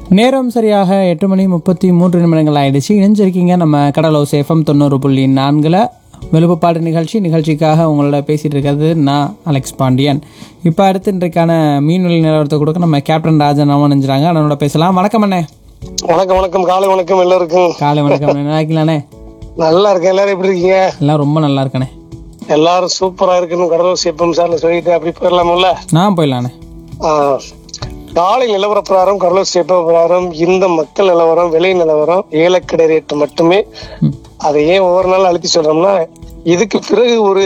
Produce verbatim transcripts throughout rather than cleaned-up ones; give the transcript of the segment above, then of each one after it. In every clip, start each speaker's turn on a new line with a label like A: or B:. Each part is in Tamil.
A: நேரம் சரியாக எட்டு மணி முப்பத்தி மூன்று நிமிடங்கள் ஆயிடுச்சு. இணைஞ்சிருக்கீங்க நம்ம கடலோஸ் எஃப்எம் தொண்ணூறு புள்ளி நான்கில் வெளுப்புப்பாடு நிகழ்ச்சி. நிகழ்ச்சிக்காக உங்களோட பேசிகிட்டு இருக்கிறது நான் அலெக்ஸ் பாண்டியன். இப்போ அடுத்து இன்றைக்கான மீன்வெளி நிலவரத்தை கொடுக்க நம்ம கேப்டன் ராஜன் அவன் நினைஞ்சிறாங்க. அவனோட பேசலாம். வணக்கம் அண்ணே.
B: வணக்கம் வணக்கம் காலை வணக்கம் எல்லாருக்கும்.
A: காலை வணக்கம். நல்லா இருக்கீங்களாண்ணே?
B: நல்லா இருக்கேன். எல்லாரும் எப்படி இருக்கீங்க?
A: எல்லாம் ரொம்ப நல்லா இருக்கண்ணே.
B: எல்லாரும் சூப்பரா இருக்குன்னு கடலோஸ் எஃப்எம் சார்ல சொல்லிட்டு அப்படி போயிடலாம்ல?
A: நான் போயிடலாண்ணே.
B: காலை நிலவர பிரகாரம் கடலோஸ் எஃப்எம் பிரகாரம் இந்த மக்கள் நிலவரம், விலை நிலவரம், ஏலக்கடை ரேட்டு மட்டுமே. அதை ஏன் ஒவ்வொரு நாள் அழுத்தி சொல்றோம்னா, இதுக்கு பிறகு ஒரு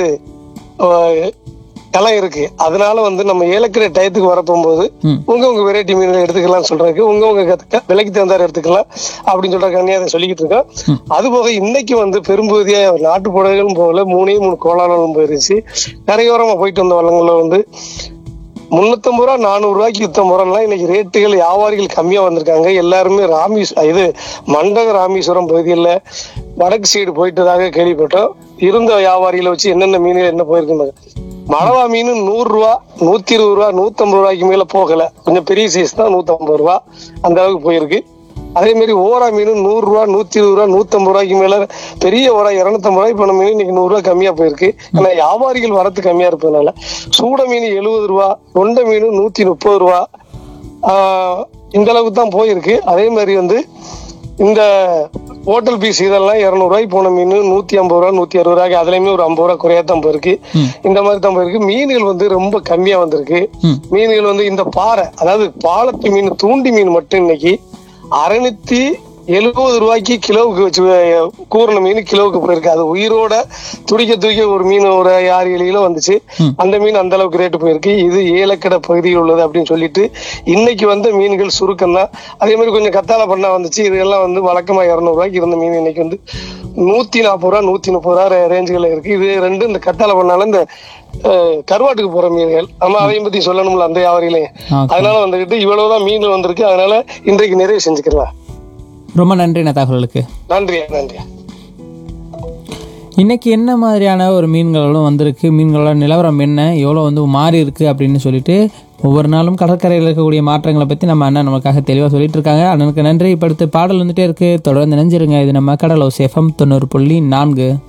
B: களம் இருக்கு. அதனால வந்து நம்ம ஏலக்கடை டயத்துக்கு வரப்போகும்போது உங்க உங்க வெரைட்டி மீன்களை எடுத்துக்கலாம் சொல்றதுக்கு, உங்க உங்க விலைக்கு தகுந்தாரு எடுத்துக்கலாம் அப்படின்னு சொல்றதுக்காண்டி அதை சொல்லிக்கிட்டு இருக்கோம். அது போக இன்னைக்கு வந்து பெரும்பகுதியா நாட்டு புடவைகளும் போகல, மூணே மூணு கோலானாலும் போயிருச்சு. கரையோரமா போயிட்டு வந்த வள்ளங்கள வந்து முன்னூத்தி ஐம்பது ரூபா நானூறு ரூபாய்க்கு யுத்தம் போறோம்னா இன்னைக்கு ரேட்டுகள் வியாபாரிகள் கம்மியா வந்திருக்காங்க. எல்லாருமே ராமேஸ் இது மண்டக ராமேஸ்வரம் பகுதியில் வடக்கு சைடு போயிட்டதாக கேள்விப்பட்டோம். இருந்த வியாபாரிகளை வச்சு என்னென்ன மீன்கள் என்ன போயிருக்குன்னு, மழவா மீன் நூறு ரூபா நூத்தி இருபது ரூபா நூத்தி ஐம்பது ரூபாய்க்கு மேல போகல. கொஞ்சம் பெரிய சைஸ் தான் நூத்தி ஐம்பது ரூபா அந்த அளவுக்கு போயிருக்கு. அதே மாதிரி ஓரா மீன் நூறு ரூபா நூத்தி இருபது ரூபா நூத்தி ஐம்பது ரூபாய்க்கு மேல பெரிய ஓரா இருநூத்தி ஐம்பது ரூபாய் போன மீன் இன்னைக்கு நூறு ரூபாய் கம்மியா போயிருக்கு. ஏன்னா வியாபாரிகள் வரத்து கம்மியா இருப்பதுனால. சூட மீன் எழுபது ரூபா, தொண்டை மீன் நூத்தி முப்பது ரூபா ஆஹ் இந்த அளவுக்கு தான் போயிருக்கு. அதே மாதிரி வந்து இந்த ஹோட்டல் பீஸ் இதெல்லாம் இருநூறு ரூபாய்க்கு போன மீன் நூத்தி ஐம்பது ரூபா நூத்தி அறுபது ரூபாய்க்கு அதுலயுமே ஒரு ஐம்பது ரூபா குறையா தான் போயிருக்கு. இந்த மாதிரி தான் போயிருக்கு. மீன்கள் வந்து ரொம்ப கம்மியா வந்திருக்கு. மீன்கள் வந்து இந்த பாறை, அதாவது பாலத்து மீன், தூண்டி மீன் மட்டும் இன்னைக்கு அறுநூத்தி எழுபது ரூபாய்க்கு கிலோவுக்கு வச்சு கூறின மீன் கிலோவுக்கு போயிருக்கு. அது உயிரோட துடிக்க துடிக்க ஒரு மீன் ஒரு ஆறு ஏழு கிலோ வந்துச்சு. அந்த மீன் அந்த அளவுக்கு ரேட்டு போயிருக்கு. இது ஏலக்கடை பகுதியில் உள்ளது அப்படின்னு சொல்லிட்டு இன்னைக்கு வந்த மீன்கள் சுருக்கம் தான். அதே மாதிரி கொஞ்சம் கத்தாழை பண்ணா வந்துச்சு. இதெல்லாம் வந்து வழக்கமா இருநூறு ரூபாய்க்கு இருந்த மீன் இன்னைக்கு வந்து நூத்தி நாற்பது ரூபா நூத்தி முப்பது ரூபா ரேஞ்சுகள் இருக்கு. இது ரெண்டு இந்த கத்தாழை பண்ணால இந்த கருவாட்டுக்கு போற மீன்கள் நம்ம அதையும் பத்தி சொல்லணும்ல அந்த வியாபாரிகளையும். அதனால வந்துகிட்டு இவ்வளவுதான் மீன் வந்திருக்கு. அதனால இன்றைக்கு நிறைவு செஞ்சுக்கலாம்.
A: ரொம்ப நன்றி தகவலுக்கு.
B: நன்றி நன்றி.
A: இன்னைக்கு என்ன மாதிரியான ஒரு மீன்களும் வந்திருக்கு, மீன்களோட நிலவரம் என்ன, எவ்வளோ வந்து மாறி இருக்கு அப்படின்னு சொல்லிட்டு ஒவ்வொரு நாளும் கடற்கரையில் இருக்கக்கூடிய மாற்றங்களை பற்றி நம்ம அண்ணன் நமக்காக தெளிவாக சொல்லிட்டு இருக்காங்க. அண்ணனுக்கு நன்றி. இப்போ அடுத்து பாடல் வந்துட்டே இருக்கு. தொடர்ந்து நினைஞ்சிருங்க. இது நம்ம கடலோஸ் எஃப்எம் தொண்ணூறு புள்ளி நான்கு.